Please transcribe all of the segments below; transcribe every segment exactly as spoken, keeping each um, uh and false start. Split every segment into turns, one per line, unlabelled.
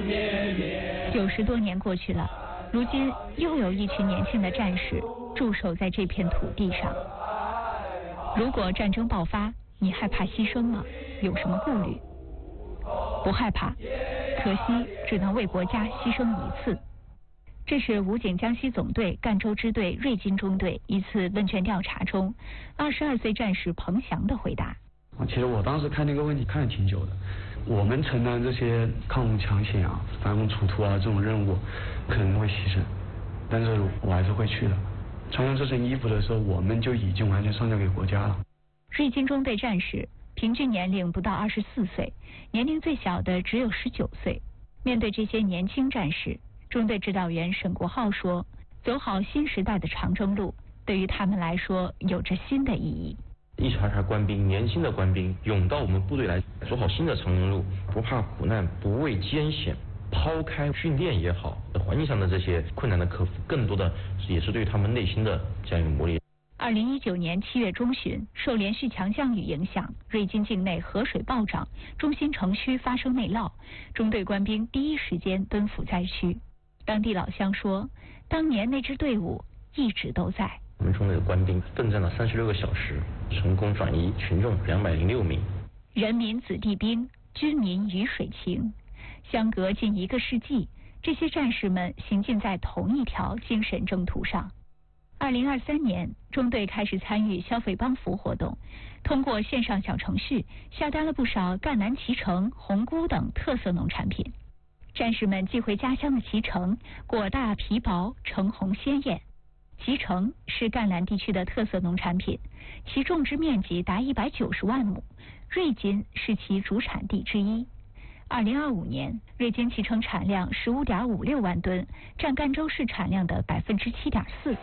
九十多年过去了，如今又有一群年轻的战士驻守在这片土地上。如果战争爆发，你害怕牺牲吗？有什么顾虑？不害怕，可惜只能为国家牺牲一次。这是武警江西总队赣州支队瑞金中队一次问卷调查中，二十二岁战士彭翔的回答。
其实我当时看那个问题看了挺久的。我们承担这些抗洪抢险啊、反攻除土啊这种任务，可能会牺牲，但是我还是会去的。穿上这身衣服的时候，我们就已经完全上交给国家了。
瑞金中队战士平均年龄不到二十四岁，年龄最小的只有十九岁。面对这些年轻战士，中队指导员沈国浩说：“走好新时代的长征路，对于他们来说有着新的意义。”
一茬茬官兵，年轻的官兵涌到我们部队来，走好新的长征路，不怕苦难，不畏艰险，抛开训练也好，环境上的这些困难的克服，更多的也是对他们内心的这样一个磨练。
二零一九年七月中旬，受连续强降雨影响，瑞金境内河水暴涨，中心城区发生内涝，中队官兵第一时间奔赴灾区。当地老乡说，当年那支队伍一直都在。
我们中队的官兵奋战了三十六个小时，成功转移群众两百零六名。
人民子弟兵，军民鱼水情，相隔近一个世纪，这些战士们行进在同一条精神征途上。二零二三年，中队开始参与消费帮扶活动，通过线上小程序下单了不少赣南脐橙、红菇等特色农产品。战士们寄回家乡的脐橙，果大皮薄，橙红鲜艳。脐橙是赣南地区的特色农产品，其种植面积达一百九十万亩，瑞金是其主产地之一。二零二五年，瑞金脐橙产量十五点五六万吨，占赣州市产量的百分之七点四。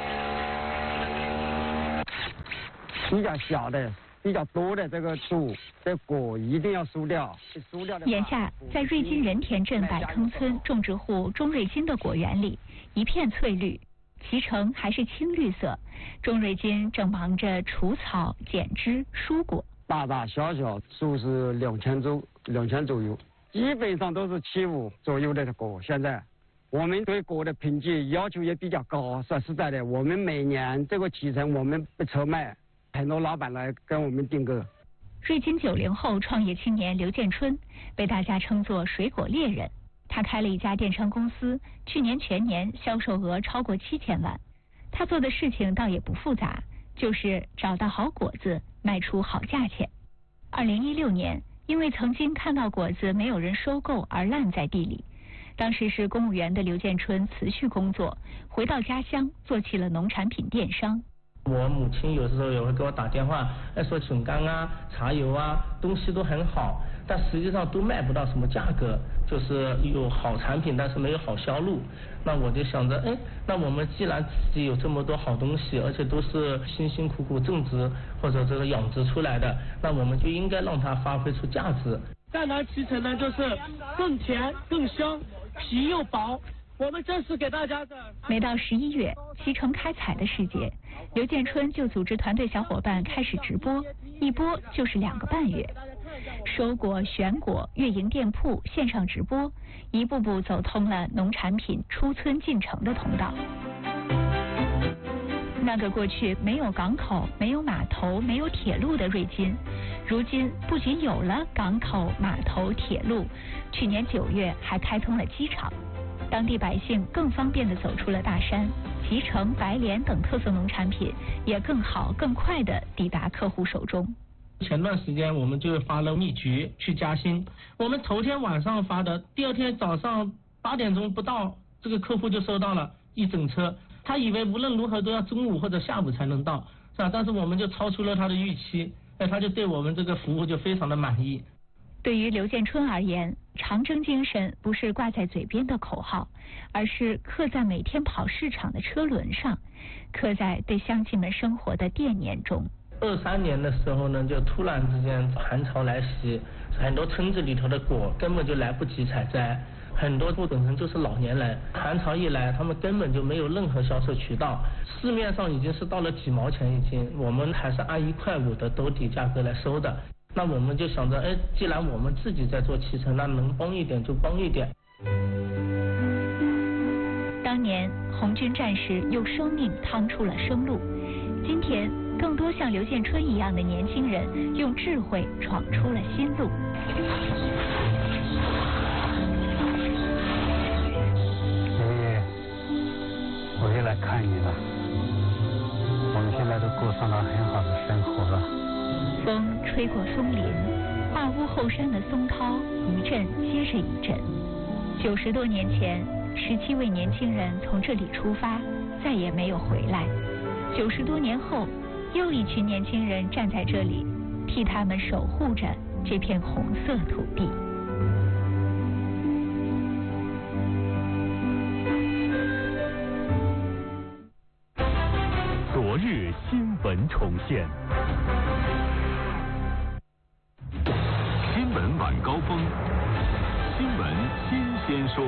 比较小的、比较多的这个树，这果一定要疏掉。疏掉的。
眼下，在瑞金仁田镇百坑村种植户钟瑞金的果园里，一片翠绿。脐橙还是青绿色，钟瑞金正忙着除草、剪枝、疏果。
大大小小树是两千周，两千左右，基本上都是七五左右的果。现在我们对果的品质要求也比较高。说实在的，我们每年这个脐橙我们不愁卖，很多老板来跟我们订购。
瑞金九零后创业青年刘建春被大家称作水果猎人。他开了一家电商公司，去年全年销售额超过七千万。他做的事情倒也不复杂，就是找到好果子，卖出好价钱。二零一六年，因为曾经看到果子没有人收购而烂在地里，当时是公务员的刘建春辞去工作，回到家乡做起了农产品电商。
我母亲有时候也会给我打电话，说笋干啊、茶油啊，东西都很好，但实际上都卖不到什么价格，就是有好产品，但是没有好销路。那我就想着，哎，那我们既然自己有这么多好东西，而且都是辛辛苦苦种植或者这个养殖出来的，那我们就应该让它发挥出价值。
赣南脐橙呢，就是更甜更香，皮又薄。我们这是给大家的。
每到十一月，脐橙开采的时节，刘建春就组织团队小伙伴开始直播，一播就是两个半月。收果、选果、运营店铺、线上直播，一步步走通了农产品出村进城的通道。那个过去没有港口、没有码头、没有铁路的瑞金，如今不仅有了港口、码头、铁路，去年九月还开通了机场。当地百姓更方便地走出了大山，脐橙、白莲等特色农产品也更好、更快地抵达客户手中。
前段时间我们就发了蜜橘去嘉兴，我们头天晚上发的，第二天早上八点钟不到，这个客户就收到了一整车。他以为无论如何都要中午或者下午才能到，是吧？但是我们就超出了他的预期，哎，他就对我们这个服务就非常的满意。
对于刘建春而言，长征精神不是挂在嘴边的口号，而是刻在每天跑市场的车轮上，刻在对乡亲们生活的惦念中。
二三年的时候呢，就突然之间寒潮来袭，很多村子里头的果根本就来不及采摘，很多户本身就是老年人，寒潮一来，他们根本就没有任何销售渠道，市面上已经是到了几毛钱一斤，我们还是按一块五的兜底价格来收的。那我们就想着，哎，既然我们自己在做脐橙，那能帮一点就帮一点。
当年红军战士用生命趟出了生路，今天更多像刘建春一样的年轻人用智慧闯出了新路。
爷爷，我又来看你了。我们现在都过上了很好的生活了。
风吹过松林，画屋后山的松涛一阵接着一阵。九十多年前，十七位年轻人从这里出发，再也没有回来。九十多年后，又一群年轻人站在这里，替他们守护着这片红色土地。
昨日新闻重现，新闻晚高峰，新闻新鲜说。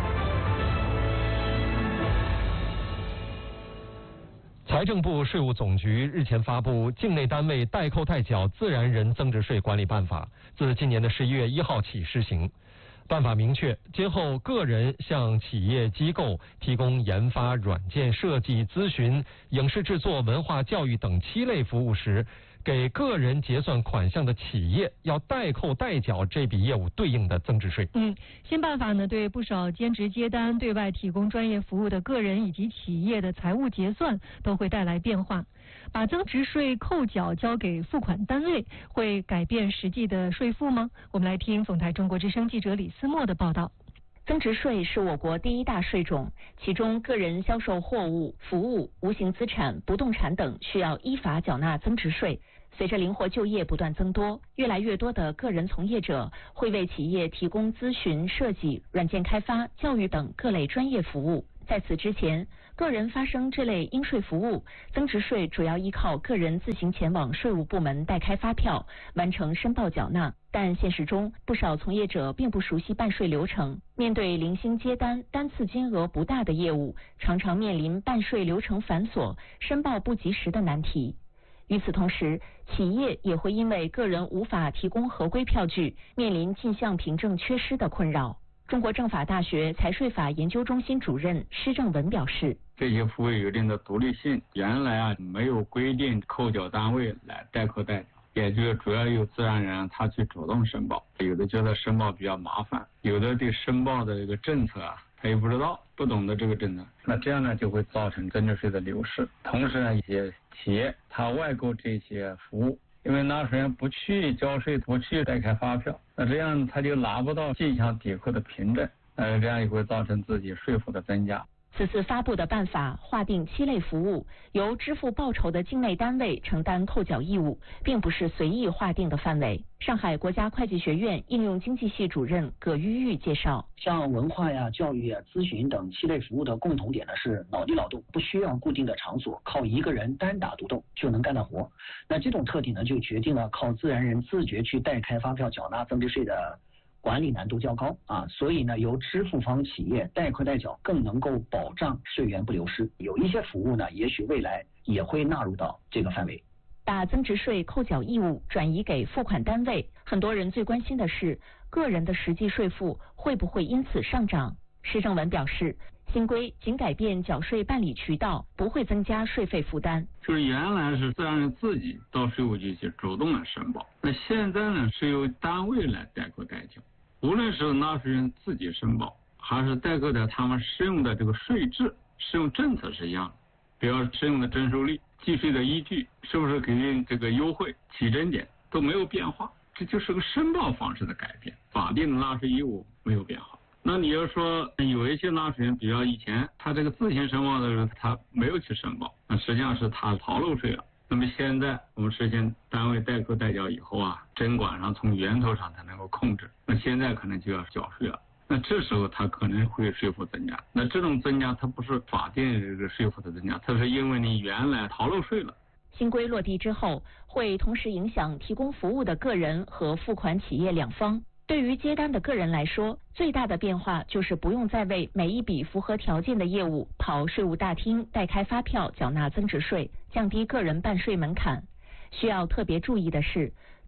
财政部税务总局日前发布《境内单位代扣代缴自然人增值税管理办法》，自今年的十一月一号起施行。办法明确，今后个人向企业机构提供研发、软件设计、咨询、影视制作、文化教育等七类服务时，给个人结算款项的企业要代扣代缴这笔业务对应的增值税。
嗯，新办法呢，对不少兼职接单、对外提供专业服务的个人以及企业的财务结算都会带来变化。把增值税扣缴交给付款单位，会改变实际的税负吗？我们来听总台中国之声记者李思墨的报道。
增值税是我国第一大税种，其中个人销售货物、服务、无形资产、不动产等需要依法缴纳增值税。随着灵活就业不断增多，越来越多的个人从业者会为企业提供咨询、设计、软件开发、教育等各类专业服务。在此之前，个人发生这类应税服务，增值税主要依靠个人自行前往税务部门代开发票，完成申报缴纳。但现实中，不少从业者并不熟悉办税流程，面对零星接单、单次金额不大的业务，常常面临办税流程繁琐、申报不及时的难题。与此同时，企业也会因为个人无法提供合规票据，面临进项凭证缺失的困扰。中国政法大学财税法研究中心主任施正文表示，
这些服务有一定的独立性，原来啊没有规定扣缴单位来代扣代缴，也就是主要由自然人他去主动申报，有的觉得申报比较麻烦，有的对申报的这个政策啊他也不知道，不懂得这个政策，那这样呢就会造成增值税的流失。同时呢，一些企业他外购这些服务，因为纳税人不去交税，不去代开发票，那这样他就拿不到进项抵扣的凭证，呃，这样也会造成自己税负的增加。
此次发布的办法划定七类服务，由支付报酬的境内单位承担扣缴义务，并不是随意划定的范围。上海国家会计学院应用经济系主任葛玉玉介绍，
像文化呀、教育呀、咨询等七类服务的共同点呢是脑力劳动，不需要固定的场所，靠一个人单打独斗就能干的活。那这种特点呢，就决定了靠自然人自觉去代开发票缴纳增值税的管理难度较高啊，所以呢，由支付方企业代扣代缴更能够保障税源不流失。有一些服务呢，也许未来也会纳入到这个范围。
把增值税扣缴义务转移给付款单位，很多人最关心的是个人的实际税负会不会因此上涨。施正文表示，新规仅改变缴税办理渠道，不会增加税费负担。
就是原来是自然人自己到税务局去主动来申报，那现在呢是由单位来代扣代缴，无论是纳税人自己申报，还是代扣的他们适用的这个税制、适用政策是一样的，比如适用的征收率、计税的依据，是不是给予这个优惠、起征点都没有变化，这就是个申报方式的改变，法定的纳税义务没有变化。那你要说有一些纳税人，比如以前他这个自行申报的时候他没有去申报，那实际上是他逃漏税了。那么现在我们实现单位代扣代缴以后啊，征管上从源头上才能够控制，那现在可能就要缴税了，那这时候他可能会税负增加。那这种增加它不是法定这个税负的增加，它是因为你原来逃漏税了。
新规落地之后，会同时影响提供服务的个人和付款企业两方。对于接单的个人来说，最大的变化就是不用再为每一笔符合条件的业务跑税务大厅代开发票缴纳增值税，降低个人办税门槛。需要特别注意的是，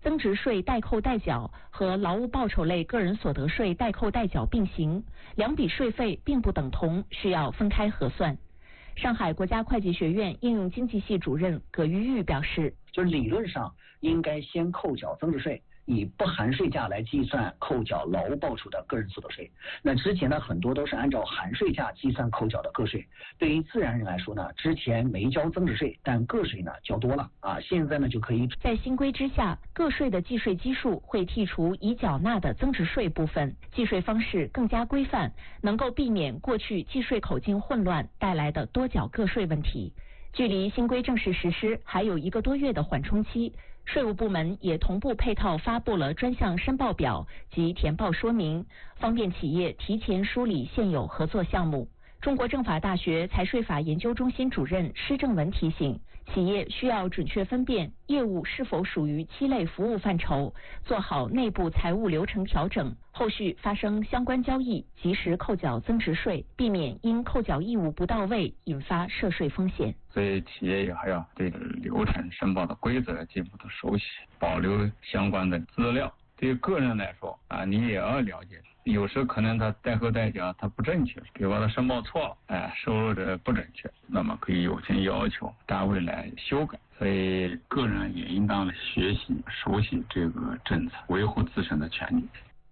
增值税代扣代缴和劳务报酬类个人所得税代扣代缴并行，两笔税费并不等同，需要分开核算。上海国家会计学院应用经济系主任葛玉玉表示，
就是理论上应该先扣缴增值税，以不含税价来计算扣缴劳务报酬的个人所得税。那之前呢，很多都是按照含税价计算扣缴的个税。对于自然人来说呢，之前没交增值税，但个税呢交多了啊，现在呢就可以。
在新规之下，个税的计税基数会剔除已缴纳的增值税部分，计税方式更加规范，能够避免过去计税口径混乱带来的多缴个税问题。距离新规正式实施还有一个多月的缓冲期，税务部门也同步配套发布了专项申报表及填报说明，方便企业提前梳理现有合作项目。中国政法大学财税法研究中心主任施正文提醒，企业需要准确分辨业务是否属于七类服务范畴，做好内部财务流程调整，后续发生相关交易及时扣缴增值税，避免因扣缴义务不到位引发涉税风险。
所以企业也还要对流程申报的规则进一步的熟悉，保留相关的资料。对于个人来说啊，你也要了解，有时可能他代扣代缴他不正确，比如说他申报错了，哎，收入的不准确，那么可以有权要求单位来修改。所以个人也应当学习熟悉这个政策，维护自身的权利。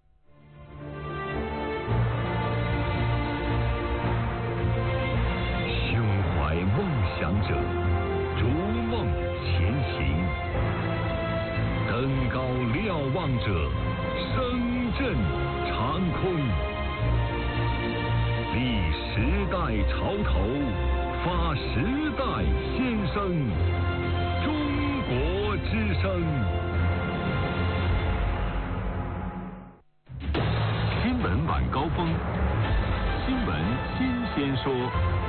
胸怀梦想者，逐梦前行。登高瞭望者，声震长空。立时代潮头，发时代先声。中国之声。新闻晚高峰，新闻新鲜说。